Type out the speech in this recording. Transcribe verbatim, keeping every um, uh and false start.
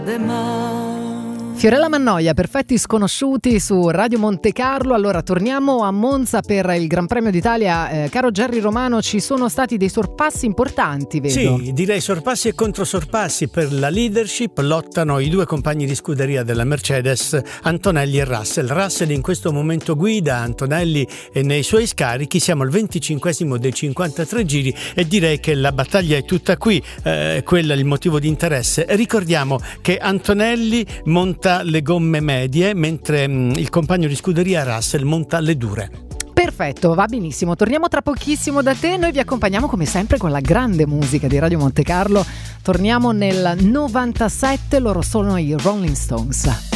Fiorella Mannoia, Perfetti sconosciuti su Radio Monte Carlo. Allora torniamo a Monza per il Gran Premio d'Italia. Eh, caro Gerry Romano, ci sono stati dei sorpassi importanti, vedo. Sì, direi sorpassi e controsorpassi. Per la leadership lottano i due compagni di scuderia della Mercedes, Antonelli e Russell. Russell in questo momento guida, Antonelli è nei suoi scarichi. Siamo al venticinquesimo dei cinquantatré giri e direi che la battaglia è tutta qui. Eh, quello è il motivo di interesse. Ricordiamo che Antonelli monta le gomme medie, mentre mh, il compagno di scuderia Russell monta le dure. Perfetto, va benissimo. Torniamo tra pochissimo da te. Noi vi accompagniamo come sempre con la grande musica di Radio Monte Carlo. Torniamo nel novantasette, loro sono i Rolling Stones.